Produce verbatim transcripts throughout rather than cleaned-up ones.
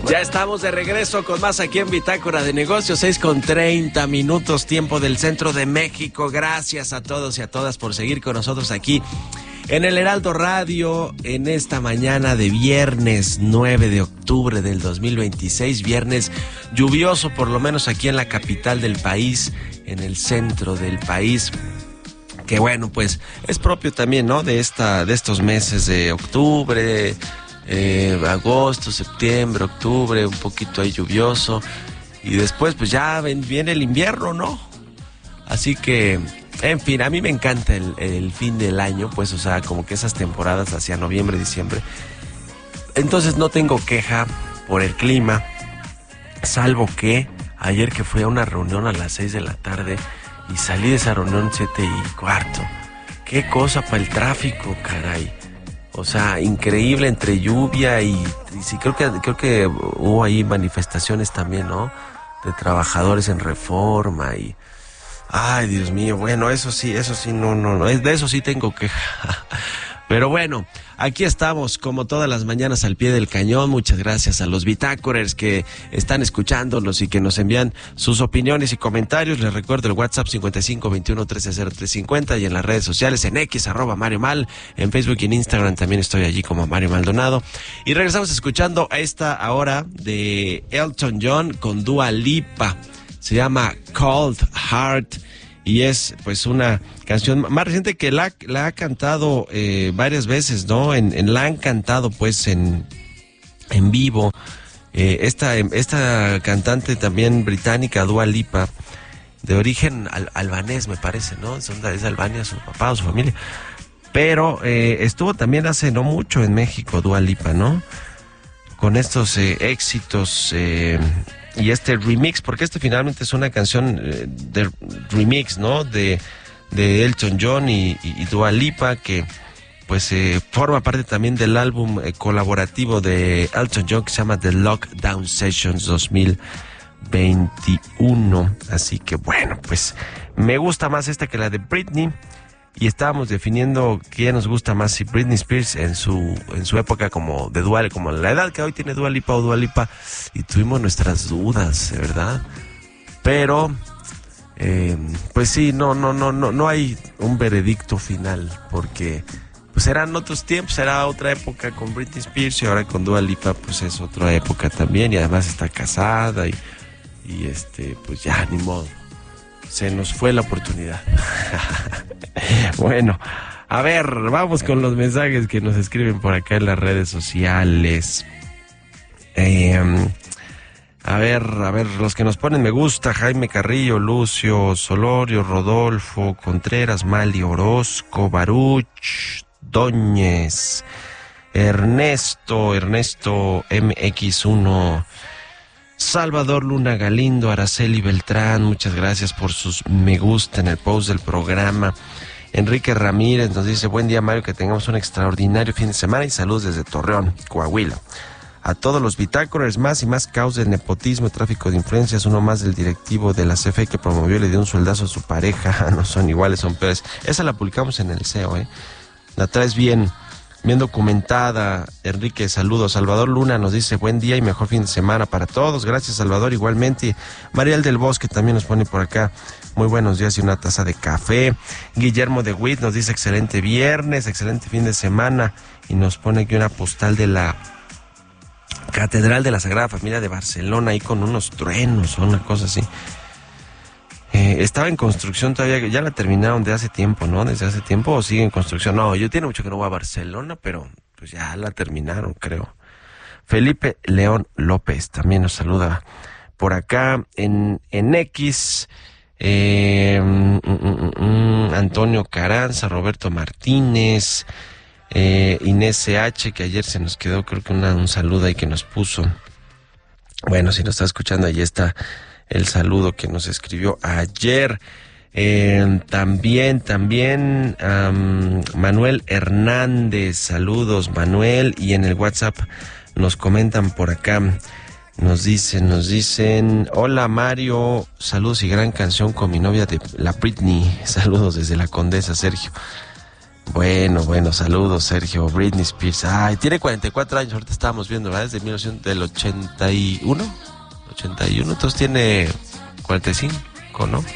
Ya estamos de regreso con más aquí en Bitácora de Negocios, seis con treinta minutos, tiempo del centro de México. Gracias a todos y a todas por seguir con nosotros aquí en el Heraldo Radio en esta mañana de viernes nueve de octubre del dos mil veintiséis, viernes lluvioso, por lo menos aquí en la capital del país, en el centro del país. Que bueno, pues es propio también, ¿no? De esta, de estos meses de octubre, eh, agosto, septiembre, octubre, un poquito ahí lluvioso. Y después, pues ya ven, viene el invierno, ¿no? Así que, en fin, a mí me encanta el, el fin del año, pues, o sea, como que esas temporadas hacia noviembre, diciembre. Entonces no tengo queja por el clima, salvo que ayer que fui a una reunión a las seis de la tarde y salí de esa reunión siete y cuarto. Qué cosa para el tráfico, caray. O sea, increíble entre lluvia y, y sí, creo que creo que hubo ahí manifestaciones también, ¿no? De trabajadores en Reforma y... Ay, Dios mío, bueno, eso sí, eso sí, no, no, no, de eso sí tengo queja. Pero bueno, aquí estamos como todas las mañanas al pie del cañón. Muchas gracias a los bitácorers que están escuchándonos y que nos envían sus opiniones y comentarios. Les recuerdo el WhatsApp cincuenta y cinco veintiuno trece cero tres cincuenta y en las redes sociales en X, arroba Mario Mal, en Facebook y en Instagram también estoy allí como Mario Maldonado. Y regresamos escuchando a esta hora de Elton John con Dua Lipa. Se llama Cold Heart. Y es pues una canción más reciente que la, la ha cantado eh, varias veces, ¿no? En, en la han cantado pues en, en vivo. Eh, esta, esta cantante también británica, Dua Lipa, de origen al, albanés me parece, ¿no? Es de Albania, su papá o su familia. Pero eh, estuvo también hace no mucho en México, Dua Lipa, ¿no? Con estos eh, éxitos... Eh, y este remix, porque este finalmente es una canción eh, de remix, ¿no? De, de Elton John y, y, y Dua Lipa, que pues eh, forma parte también del álbum eh, colaborativo de Elton John que se llama The Lockdown Sessions dos mil veintiuno. Así que bueno, pues me gusta más esta que la de Britney. Y estábamos definiendo qué nos gusta más, si Britney Spears en su en su época como de Dua, como la edad que hoy tiene Dua Lipa o Dua Lipa, y tuvimos nuestras dudas, ¿verdad? Pero eh, pues sí, no no no no no hay un veredicto final, porque pues eran otros tiempos, era otra época con Britney Spears y ahora con Dua Lipa pues es otra época también, y además está casada y y este pues ya ni modo. Se nos fue la oportunidad. Bueno, a ver, vamos con los mensajes que nos escriben por acá en las redes sociales. Eh, a ver, a ver, los que nos ponen me gusta: Jaime Carrillo, Lucio Solorio, Rodolfo Contreras, Mali Orozco, Baruch, Doñez, Ernesto, Ernesto M X uno, Salvador Luna Galindo, Araceli Beltrán, muchas gracias por sus me gusta en el post del programa. Enrique Ramírez nos dice: buen día, Mario, que tengamos un extraordinario fin de semana y saludos desde Torreón, Coahuila. A todos los bitácorers, más y más caos de nepotismo y tráfico de influencias, uno más del directivo de la C F E que promovió y le dio un sueldazo a su pareja. No son iguales, son peores. Esa la publicamos en el C E O, ¿eh? La traes bien. Bien documentada, Enrique, saludos. Salvador Luna nos dice: buen día y mejor fin de semana para todos. Gracias, Salvador, igualmente. Mariel del Bosque también nos pone por acá: muy buenos días y una taza de café. Guillermo de Witt nos dice: excelente viernes, excelente fin de semana. Y nos pone aquí una postal de la Catedral de la Sagrada Familia de Barcelona, ahí con unos truenos o una cosa así. Eh, estaba en construcción todavía, ya la terminaron de hace tiempo, ¿no? Desde hace tiempo, o sigue en construcción. No, yo tiene mucho que no voy a Barcelona, pero pues ya la terminaron, creo. Felipe León López también nos saluda por acá en, en X. Eh, mm, mm, mm, Antonio Caranza, Roberto Martínez, eh, Inés C H, que ayer se nos quedó, creo que una, un saludo ahí que nos puso. Bueno, si nos está escuchando, ahí está el saludo que nos escribió ayer. Eh, también, también um, Manuel Hernández, saludos Manuel, y en el WhatsApp nos comentan por acá, nos dicen, nos dicen: hola Mario, saludos y gran canción con mi novia de la Britney, saludos desde la Condesa, Sergio. Bueno, bueno, saludos, Sergio. Britney Spears. Ay, tiene cuarenta y cuatro años, ahorita estábamos viendo, ¿verdad? Desde mil novecientos, del ochenta y uno. ochenta y uno, entonces tiene cuarenta y cinco, ¿no?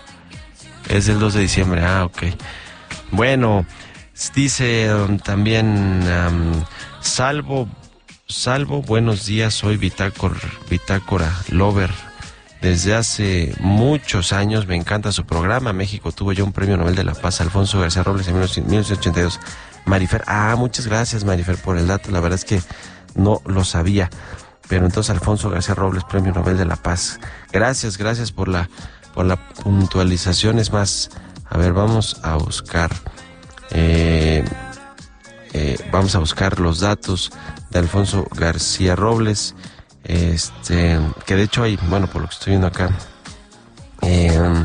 Es del dos de diciembre, ah, ok. Bueno, dice um, también, um, salvo, salvo, buenos días, soy Bitácora, Bitácora Lover. Desde hace muchos años me encanta su programa. México tuvo ya un premio Nobel de la Paz, Alfonso García Robles, en mil novecientos ochenta y dos. Marifer, ah, muchas gracias, Marifer, por el dato. La verdad es que no lo sabía. Pero entonces Alfonso García Robles, premio Nobel de la Paz. Gracias, gracias por la, por la puntualización. Es más, a ver, vamos a buscar, eh, eh, vamos a buscar los datos de Alfonso García Robles. Este, que de hecho hay, bueno, por lo que estoy viendo acá, eh,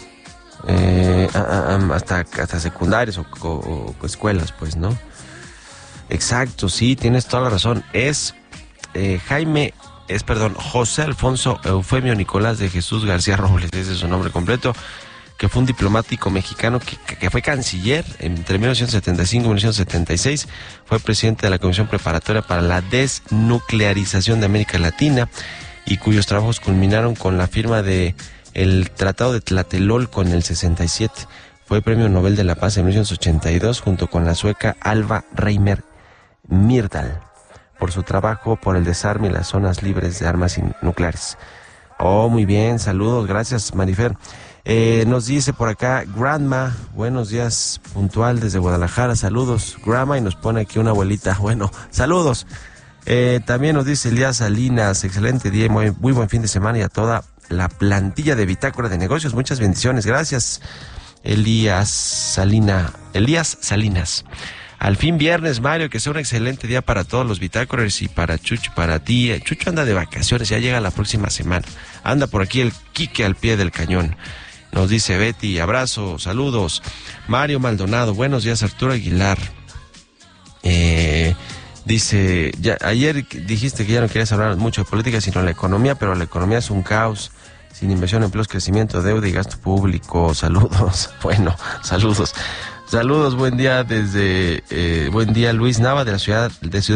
eh, hasta, hasta secundarias o, o, o escuelas, pues, ¿no? Exacto, sí, tienes toda la razón. Es eh, Jaime, es, perdón, José Alfonso Eufemio Nicolás de Jesús García Robles, ese es su nombre completo, que fue un diplomático mexicano que, que, que fue canciller entre mil novecientos setenta y cinco y mil novecientos setenta y seis, fue presidente de la Comisión Preparatoria para la Desnuclearización de América Latina y cuyos trabajos culminaron con la firma de el Tratado de Tlatelolco en el sesenta y siete. Fue premio Nobel de la Paz en mil novecientos ochenta y dos junto con la sueca Alva Reimer Myrdal por su trabajo por el desarme y las zonas libres de armas nucleares. Oh, muy bien, saludos, gracias, Marifer. Eh, nos dice por acá, Grandma, buenos días, puntual desde Guadalajara, saludos, Grandma, y nos pone aquí una abuelita, bueno, saludos. Eh, también nos dice Elías Salinas, excelente día y muy, muy buen fin de semana y a toda la plantilla de Bitácora de Negocios, muchas bendiciones, gracias, Elías Salina, Elías Salinas. Al fin viernes, Mario, que sea un excelente día para todos los Bitácorers y para Chucho, para ti. Chucho anda de vacaciones, ya llega la próxima semana. Anda por aquí el Quique al pie del cañón. Nos dice Betty, abrazo, saludos. Mario Maldonado, buenos días, Arturo Aguilar. Eh, dice, ya, ayer dijiste que ya no querías hablar mucho de política, sino de la economía, pero la economía es un caos. Sin inversión, empleos, crecimiento, deuda y gasto público. Saludos. Bueno, saludos. Saludos, buen día desde, eh, buen día Luis Nava de la ciudad de Ciudad